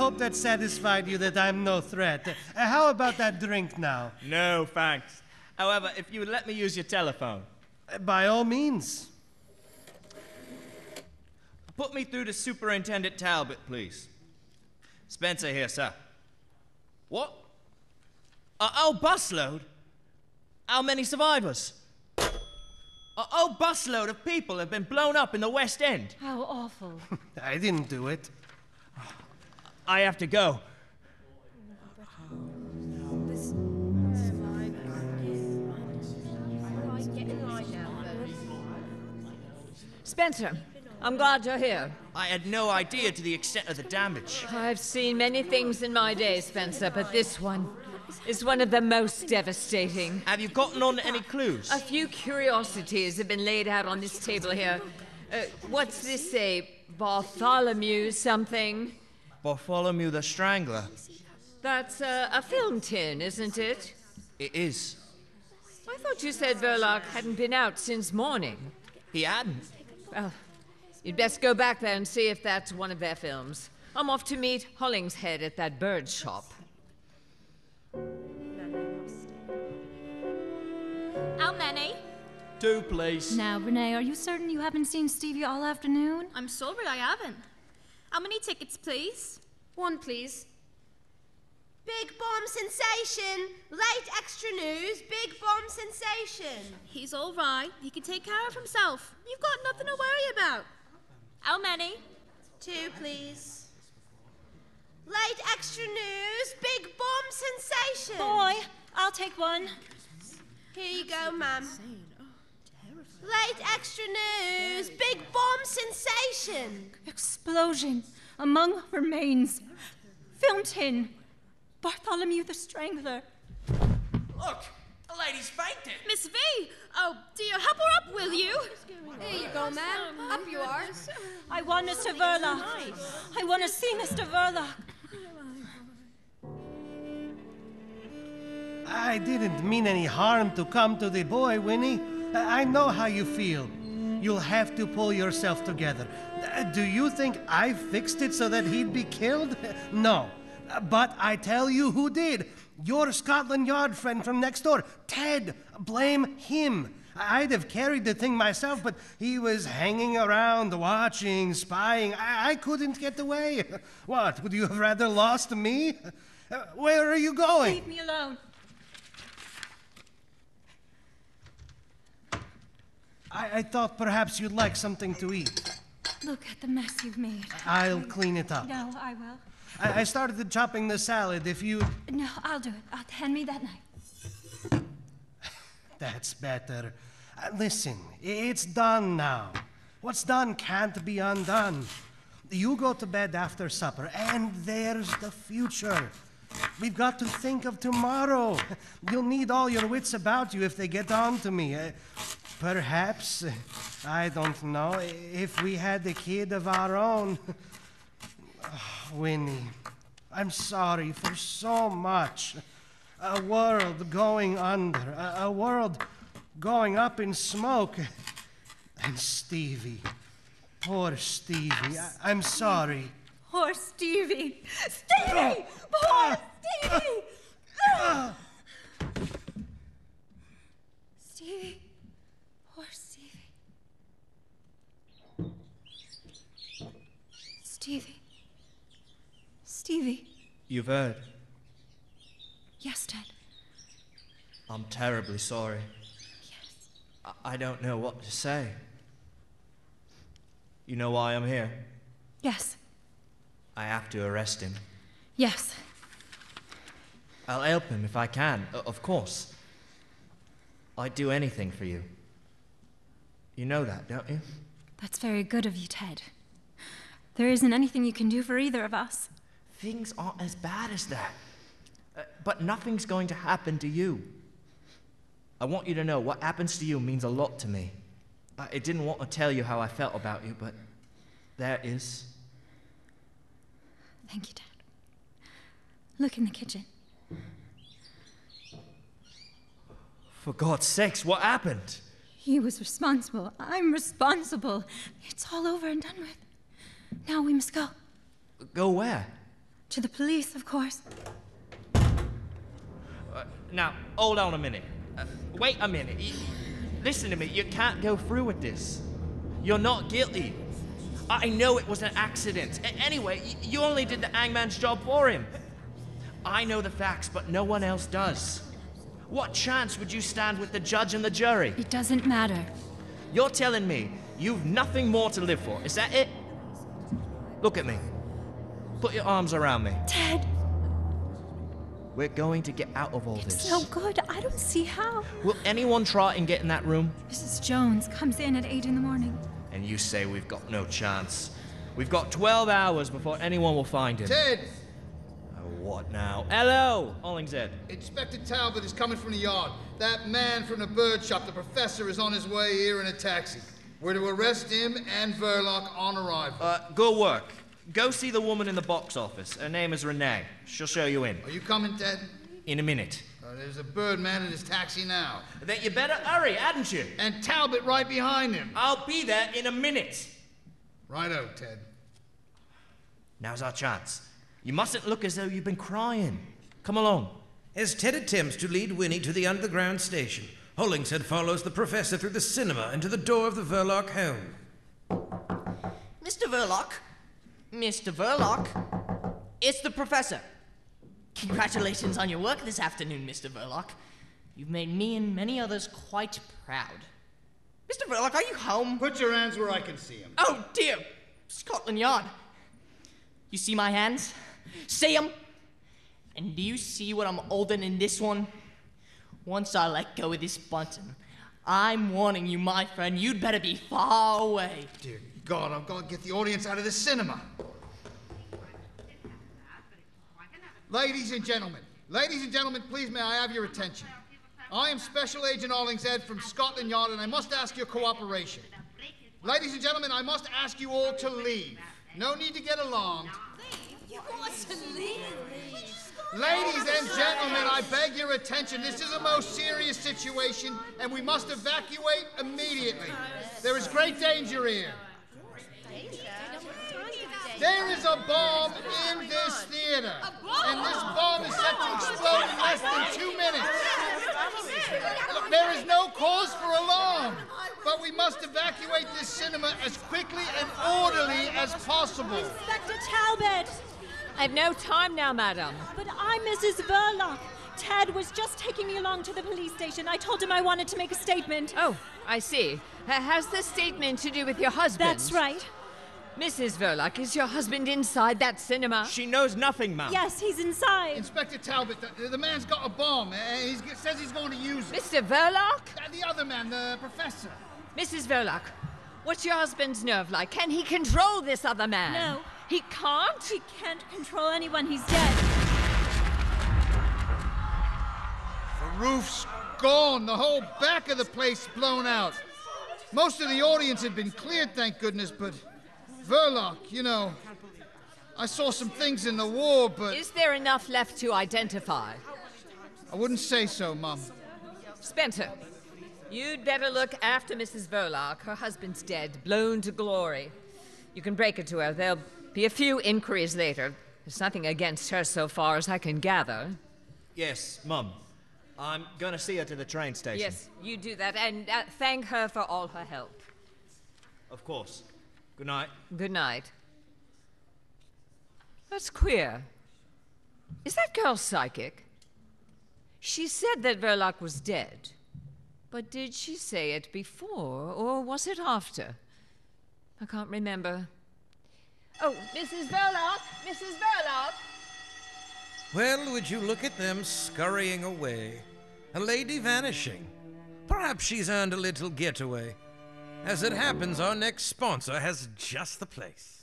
hope that satisfied you that I'm no threat. How about that drink now? No, thanks. However, if you would let me use your telephone. By all means. Put me through to Superintendent Talbot, please. Spencer here, sir. What? A whole busload? How many survivors? A whole busload of people have been blown up in the West End. How awful. I didn't do it. I have to go. Spencer, I'm glad you're here. I had no idea to the extent of the damage. I've seen many things in my day, Spencer, but this one is one of the most devastating. Have you gotten on any clues? A few curiosities have been laid out on this table here. What's this say? Bartholomew something? Bartholomew the Strangler. That's a film tin, isn't it? It is. I thought you said Verloc hadn't been out since morning. He hadn't. Well, you'd best go back there and see if that's one of their films. I'm off to meet Hollingshead at that bird shop. How many? 2, please. Now, Renee, are you certain you haven't seen Stevie all afternoon? I'm sorry I haven't. How many tickets, please? 1, please. Big bomb sensation! Late extra news, big bomb sensation! He's all right. He can take care of himself. You've got nothing to worry about. How many? 2, please. Late extra news, big bomb sensation! Boy, I'll take one. Here you go, ma'am. Late extra news, big bomb sensation! Explosion among remains. Film tin. Bartholomew the Strangler. Look, the lady's fainted. Miss V! Oh, dear, help her up, will you? Here you go, ma'am. Up you are. I want Mr. Verloc. I want to see Mr. Verloc. I didn't mean any harm to come to the boy, Winnie. I know how you feel. You'll have to pull yourself together. Do you think I fixed it so that he'd be killed? No. But I tell you who did. Your Scotland Yard friend from next door, Ted. Blame him. I'd have carried the thing myself, but he was hanging around, watching, spying. I couldn't get away. What, would you have rather lost me? Where are you going? Leave me alone. I thought perhaps you'd like something to eat. Look at the mess you've made. I'll clean it up. No, I will. I started chopping the salad. If you... No, I'll do it. Hand me that knife. That's better. Listen, it's done now. What's done can't be undone. You go to bed after supper, and there's the future. We've got to think of tomorrow. You'll need all your wits about you if they get on to me. Perhaps, I don't know, if we had a kid of our own. Winnie, I'm sorry for so much. A world going under, a world going up in smoke. And Stevie, poor Stevie, I'm sorry. Poor Stevie. Stevie! Poor Stevie! Stevie. Poor Stevie. Stevie. Stevie. You've heard. Yes, Ted. I'm terribly sorry. Yes. I don't know what to say. You know why I'm here? Yes. I have to arrest him. Yes. I'll help him if I can, of course. I'd do anything for you. You know that, don't you? That's very good of you, Ted. There isn't anything you can do for either of us. Things aren't as bad as that. But nothing's going to happen to you. I want you to know what happens to you means a lot to me. I didn't want to tell you how I felt about you, but there is. Thank you, Dad. Look in the kitchen. For God's sakes, what happened? He was responsible. I'm responsible. It's all over and done with. Now we must go. Go where? To the police, of course. Now, hold on a minute. Wait a minute. Listen to me. You can't go through with this. You're not guilty. I know it was an accident. Anyway, you only did the hangman's job for him. I know the facts, but no one else does. What chance would you stand with the judge and the jury? It doesn't matter. You're telling me you've nothing more to live for. Is that it? Look at me. Put your arms around me. Ted, We're going to get out of all this. so good. I don't see how. Will anyone try and get in that room? Mrs. Jones comes in at 8 in the morning. And you say we've got no chance. We've got 12 hours before anyone will find him. Ted! What now? Hello, Hollingshead. Inspector Talbot is coming from the yard. That man from the bird shop, the professor, is on his way here in a taxi. We're to arrest him and Verloc on arrival. Good work. Go see the woman in the box office. Her name is Renee. She'll show you in. Are you coming, Ted? In a minute. There's a bird man in his taxi now. Then you better hurry, hadn't you? And Talbot right behind him. I'll be there in a minute. Righto, Ted. Now's our chance. You mustn't look as though you've been crying. Come along. As Ted attempts to lead Winnie to the underground station, Hollingshead follows the professor through the cinema and to the door of the Verloc home. Mr. Verloc? Mr. Verloc? It's the professor. Congratulations on your work this afternoon, Mr. Verloc. You've made me and many others quite proud. Mr. Verloc, are you home? Put your hands where I can see them. Oh, dear. Scotland Yard. You see my hands? See 'em? And do you see what I'm holding in this one? Once I let go of this button, I'm warning you, my friend, you'd better be far away. Dear God, I've got to get the audience out of the cinema. Ladies and gentlemen, please may I have your attention. I am Special Agent Hollingshead from Scotland Yard, and I must ask your cooperation. Ladies and gentlemen, I must ask you all to leave. No need to get alarmed. You want to leave? Ladies and gentlemen, I beg your attention. This is a most serious situation, and we must evacuate immediately. There is great danger here. There is a bomb in this theater, and this bomb is set to explode in less than 2 minutes. Look, there is no cause for alarm, but we must evacuate this cinema as quickly and orderly as possible. Inspector Talbot! I have no time now, madam. But I'm Mrs. Verloc. Ted was just taking me along to the police station. I told him I wanted to make a statement. Oh, I see. Has the statement to do with your husband? That's right. Mrs. Verloc, is your husband inside that cinema? She knows nothing, ma'am. Yes, he's inside. Inspector Talbot, the man's got a bomb, and he says he's going to use it. Mr. Verloc? The other man, the professor. Mrs. Verloc, what's your husband's nerve like? Can he control this other man? No. He can't? He can't control anyone. He's dead. The roof's gone. The whole back of the place blown out. Most of the audience had been cleared, thank goodness, but Verloc, you know, I saw some things in the war, but... Is there enough left to identify? I wouldn't say so, Mum. Spencer, you'd better look after Mrs. Verloc. Her husband's dead, blown to glory. You can break it to her. There'll be a few inquiries later. There's nothing against her so far as I can gather. Yes, Mum. I'm going to see her to the train station. Yes, you do that, and thank her for all her help. Of course. Good night. Good night. That's queer. Is that girl psychic? She said that Verloc was dead. But did she say it before, or was it after? I can't remember. Oh, Mrs. Verloc! Mrs. Verloc! Well, would you look at them scurrying away? A lady vanishing. Perhaps she's earned a little getaway. As it happens, our next sponsor has just the place.